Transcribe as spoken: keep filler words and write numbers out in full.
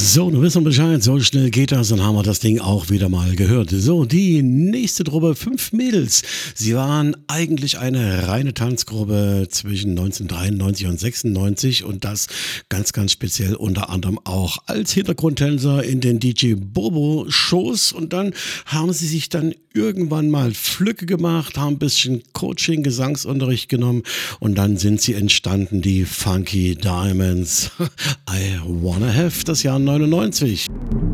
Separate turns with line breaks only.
So, du wissen Bescheid, so schnell geht das, dann haben wir das Ding auch wieder mal gehört. So, die nächste Truppe, fünf Mädels. Sie waren eigentlich eine reine Tanzgruppe zwischen neunzehnhundertdreiundneunzig und sechsundneunzig und das ganz, ganz speziell unter anderem auch als Hintergrundtänzer in den D J Bobo Shows und dann haben sie sich dann irgendwann mal Flücke gemacht, haben ein bisschen Coaching, Gesangsunterricht genommen und dann sind sie entstanden, die Funky Diamonds. I Wanna Have, das Jahr neunundneunzig.